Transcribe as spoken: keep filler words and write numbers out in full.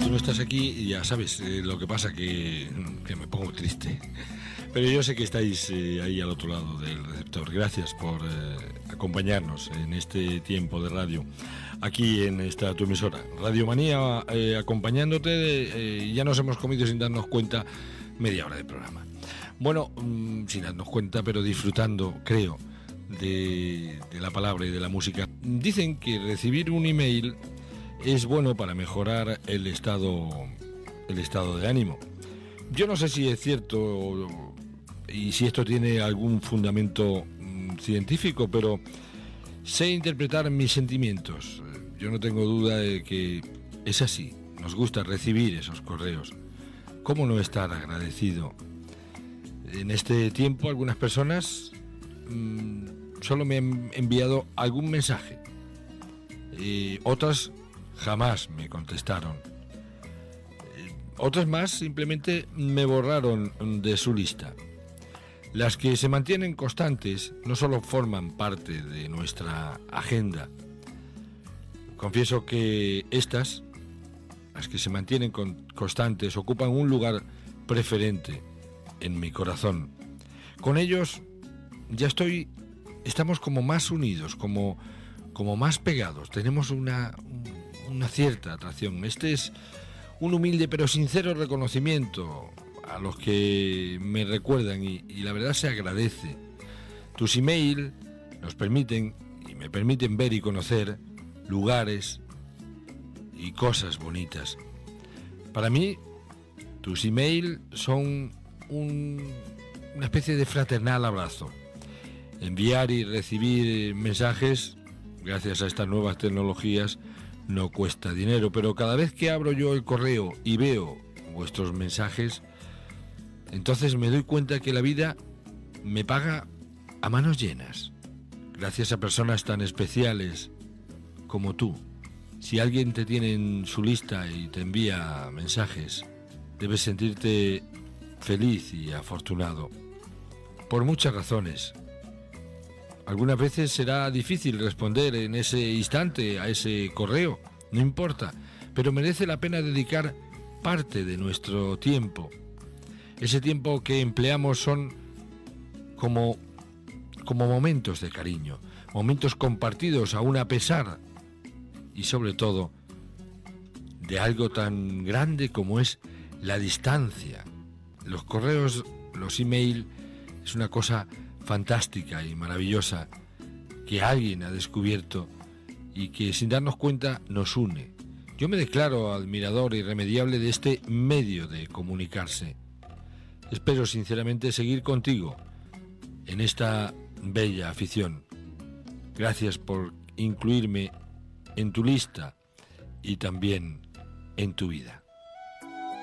no estás aquí, ya sabes eh, lo que pasa, que, que me pongo triste. Pero yo sé que estáis eh, ahí al otro lado del receptor. Gracias por eh, acompañarnos en este tiempo de radio, aquí en esta tu emisora, Radio Manía, eh, acompañándote. Eh, ya nos hemos comido sin darnos cuenta media hora de programa. Bueno, mmm, sin darnos cuenta, pero disfrutando, creo, de, de la palabra y de la música. Dicen que recibir un email es bueno para mejorar el estado, el estado de ánimo. Yo no sé si es cierto y si esto tiene algún fundamento mmm, científico, pero sé interpretar mis sentimientos. Yo no tengo duda de que es así. Nos gusta recibir esos correos. ¿Cómo no estar agradecido? En este tiempo algunas personas mmm, solo me han enviado algún mensaje. Eh, otras jamás me contestaron. Eh, otras más simplemente me borraron de su lista. Las que se mantienen constantes no solo forman parte de nuestra agenda. Confieso que estas, las que se mantienen con, constantes, ocupan un lugar preferente en mi corazón. Con ellos ya estoy, estamos como más unidos, como, como más pegados. Tenemos una, una cierta atracción. Este es un humilde pero sincero reconocimiento a los que me recuerdan y, y la verdad se agradece. Tus email nos permiten y me permiten ver y conocer lugares y cosas bonitas. Para mí, tus email son un, una especie de fraternal abrazo. Enviar y recibir mensajes, gracias a estas nuevas tecnologías, no cuesta dinero, pero cada vez que abro yo el correo y veo vuestros mensajes, entonces me doy cuenta que la vida me paga a manos llenas, gracias a personas tan especiales como tú. Si alguien te tiene en su lista y te envía mensajes, debes sentirte feliz y afortunado, por muchas razones. Algunas veces será difícil responder en ese instante a ese correo, no importa, pero merece la pena dedicar parte de nuestro tiempo. Ese tiempo que empleamos son como, como momentos de cariño, momentos compartidos aún a pesar y sobre todo de algo tan grande como es la distancia. Los correos, los email, es una cosa fantástica y maravillosa que alguien ha descubierto y que sin darnos cuenta nos une. Yo me declaro admirador irremediable de este medio de comunicarse. Espero sinceramente seguir contigo en esta bella afición. Gracias por incluirme en tu lista y también en tu vida.